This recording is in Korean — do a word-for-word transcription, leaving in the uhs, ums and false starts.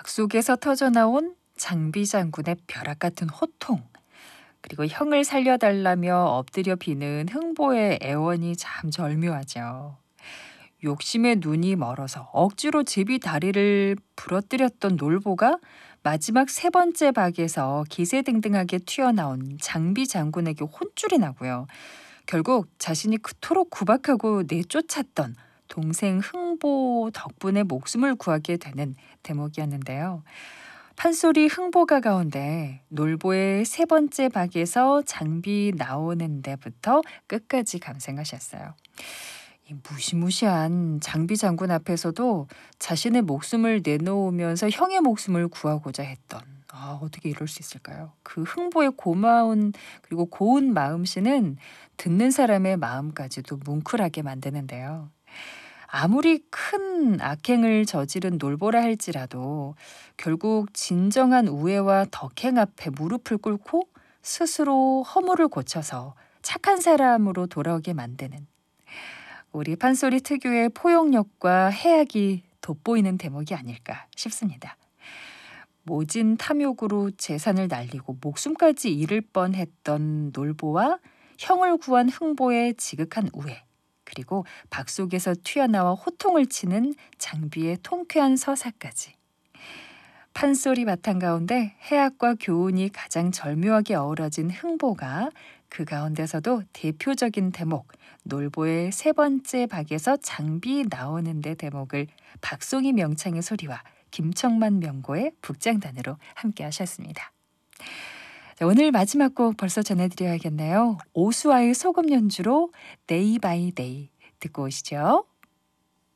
박 속에서 터져나온 장비 장군의 벼락 같은 호통, 그리고 형을 살려달라며 엎드려 비는 흥보의 애원이 참 절묘하죠. 욕심에 눈이 멀어서 억지로 제비 다리를 부러뜨렸던 놀보가 마지막 세 번째 박에서 기세등등하게 튀어나온 장비 장군에게 혼쭐이 나고요. 결국 자신이 그토록 구박하고 내쫓았던 동생 흥보 덕분에 목숨을 구하게 되는 대목이었는데요. 판소리 흥보가 가운데 놀보의 세 번째 박에서 장비 나오는 데부터 끝까지 감상하셨어요. 이 무시무시한 장비 장군 앞에서도 자신의 목숨을 내놓으면서 형의 목숨을 구하고자 했던, 아, 어떻게 이럴 수 있을까요? 그 흥보의 고마운 그리고 고운 마음씨는 듣는 사람의 마음까지도 뭉클하게 만드는데요. 아무리 큰 악행을 저지른 놀보라 할지라도 결국 진정한 우애와 덕행 앞에 무릎을 꿇고 스스로 허물을 고쳐서 착한 사람으로 돌아오게 만드는, 우리 판소리 특유의 포용력과 해악이 돋보이는 대목이 아닐까 싶습니다. 모진 탐욕으로 재산을 날리고 목숨까지 잃을 뻔했던 놀보와 형을 구한 흥보의 지극한 우애, 그리고 박 속에서 튀어나와 호통을 치는 장비의 통쾌한 서사까지. 판소리 바탕 가운데 해악과 교훈이 가장 절묘하게 어우러진 흥보가 그 가운데서도 대표적인 대목, 놀보의 세 번째 박에서 장비 나오는데 대목을 박송이 명창의 소리와 김청만 명고의 북장단으로 함께 하셨습니다. 자, 오늘 마지막 곡 벌써 전해드려야겠네요. 오수아의 소금 연주로 데이 바이 데이 듣고 오시죠.